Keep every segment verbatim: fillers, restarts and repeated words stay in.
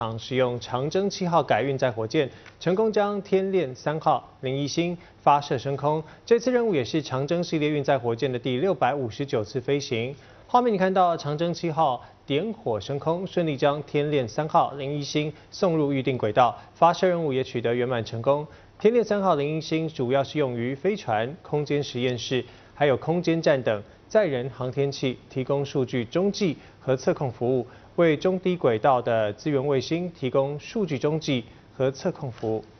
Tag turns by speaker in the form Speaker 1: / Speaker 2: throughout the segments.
Speaker 1: 使用长征七号改运载火箭，成功将天链三号零一星发射升空。这次任务也是长征系列运载火箭的第六百五十九次飞行。画面你看到长征七号点火升空，顺利将天链三号零一星送入预定轨道，发射任务也取得圆满成功。天链三号零一星主要是用于飞船、空间实验室，还有空间站等载人航天器提供数据中继和测控服务。 为中低轨道的资源卫星提供数据中继和测控服务。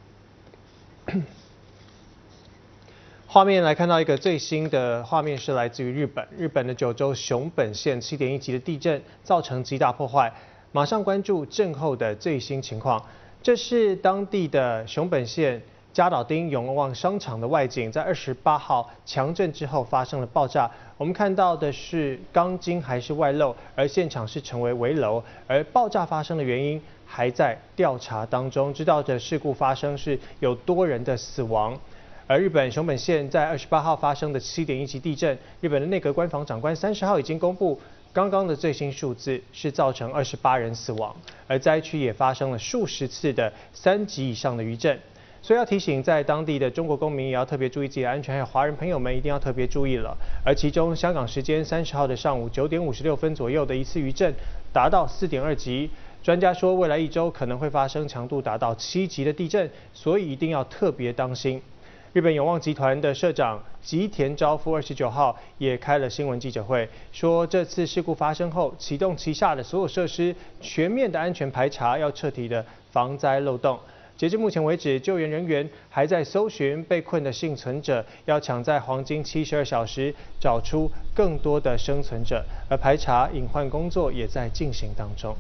Speaker 1: 画面来看到一个最新的画面是来自于日本，日本的九州熊本县七点一级的地震造成极大破坏，马上关注震后的最新情况。这是当地的熊本县 嘉岛町永旺商场的外景，在二十八号强震之后发生了爆炸。我们看到的是钢筋还是外露，而现场是成为危楼，而爆炸发生的原因还在调查当中。知道的事故发生是有多人的死亡。而日本熊本县在二十八号发生的七点一级地震，日本的内阁官房长官三十号已经公布。 刚刚的最新数字是造成二十八人死亡，而灾区也发生了数十次的三级以上的余震。 所以要提醒，在当地的中国公民也要特别注意自己的安全，还有华人朋友们一定要特别注意了。而其中，香港时间三十号的上午九点五十六分左右的一次余震达到四点二级，专家说未来一周可能会发生强度达到七级的地震，所以一定要特别当心。日本永旺集团的社长吉田昭夫二十九号也开了新闻记者会，说这次事故发生后，启动旗下的所有设施全面的安全排查，要彻底的防灾漏洞。 截至目前为止，救援人员还在搜寻被困的幸存者，要抢在黄金七十二小时找出更多的生存者，而排查隐患工作也在进行当中。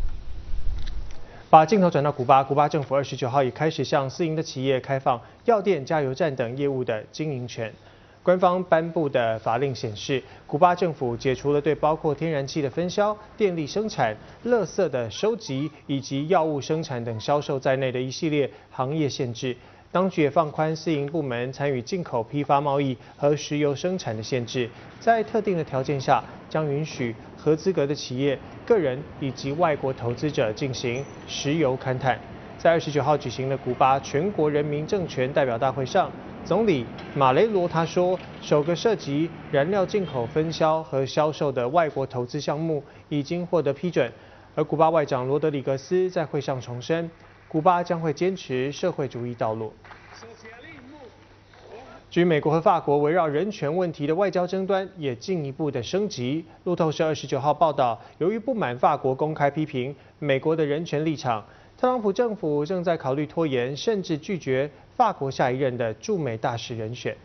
Speaker 1: 把镜头转到古巴，古巴政府二十九号也开始向私营的企业开放药店、加油站等业务的经营权。 官方颁布的法令显示，古巴政府解除了对包括天然气的分销、电力生产、垃圾的收集以及药物生产等销售在内的一系列行业限制。当局也放宽私营部门参与进口、批发贸易和石油生产的限制，在特定的条件下，将允许合资格的企业、个人以及外国投资者进行石油勘探。在二十九号举行的古巴全国人民政权代表大会上， 总理马雷罗他说，首个涉及燃料进口、分销和销售的外国投资项目已经获得批准。而古巴外长罗德里格斯在会上重申，古巴将会坚持社会主义道路。至于美国和法国围绕人权问题的外交争端也进一步的升级。路透社二十九号报道，由于不满法国公开批评美国的人权立场， 特朗普政府正在考虑拖延，甚至拒绝法国下一任的驻美大使人选。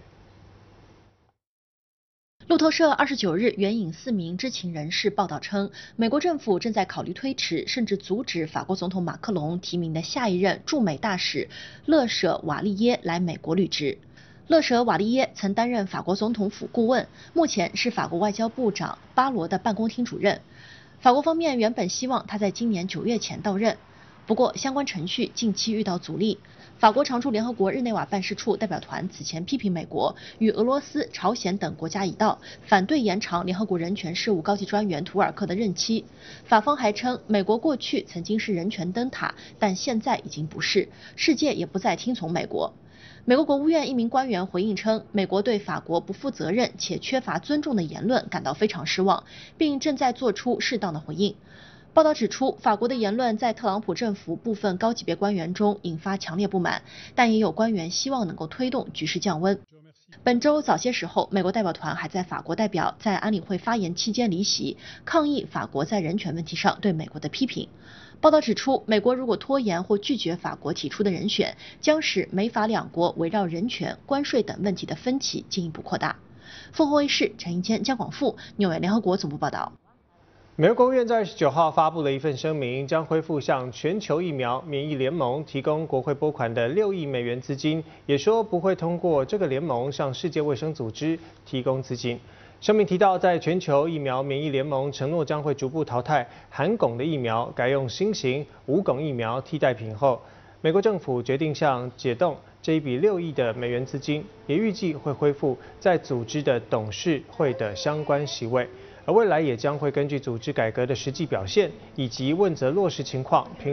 Speaker 2: 路透社二十九日援引四名知情人士报道称，美国政府正在考虑推迟，甚至阻止法国总统马克龙提名的下一任驻美大使勒舍瓦利耶来美国履职。 勒舍瓦利耶曾担任法国总统府顾问，目前是法国外交部长巴罗的办公厅主任。法国方面原本希望他在今年九月前到任。 不过，相关程序近期遇到阻力。法国常驻联合国日内瓦办事处代表团此前批评美国与俄罗斯、朝鲜等国家一道，反对延长联合国人权事务高级专员图尔克的任期。法方还称，美国过去曾经是人权灯塔，但现在已经不是，世界也不再听从美国。 美国国务院一名官员回应称，美国对法国不负责任且缺乏尊重的言论感到非常失望，并正在做出适当的回应。 报道指出，法国的言论在特朗普政府部分高级别官员中引发强烈不满，但也有官员希望能够推动局势降温。本周早些时候，美国代表团还在法国代表在安理会发言期间离席，抗议法国在人权问题上对美国的批评。报道指出，美国如果拖延或拒绝法国提出的人选，将使美法两国围绕人权、关税等问题的分歧进一步扩大。凤凰卫视陈一谦、江广富，纽约联合国总部报道。
Speaker 1: 美国国务院在二十九号发布了一份声明，将恢复向全球疫苗免疫联盟提供国会拨款的六亿美元资金，也说不会通过这个联盟向世界卫生组织提供资金。声明提到，在全球疫苗免疫联盟承诺将会逐步淘汰含汞的疫苗，改用新型无汞疫苗替代品后，美国政府决定向解冻这一笔六亿的美元资金，也预计会恢复在组织的董事会的相关席位。 而未来也将会根据组织改革的实际表现以及问责落实情况，评